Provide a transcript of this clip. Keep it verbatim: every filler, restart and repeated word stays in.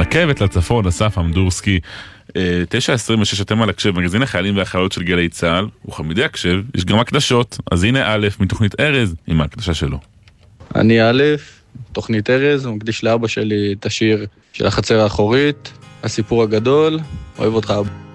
רכבת לצפון, אסף אמדורסקי. תשע עשרים ושש, אתם על הקשב, מגזין החיילים והחיילות של גלי צה"ל, וחמידי הקשב, יש גם הקדשות. אז הנה א' מתוכנית ארז עם ההקדשה שלו. אני א', תוכנית ארז, הוא מקדיש לאבא שלי את השיר של החצר האחורית, הסיפור הגדול, אוהב אותך אבא.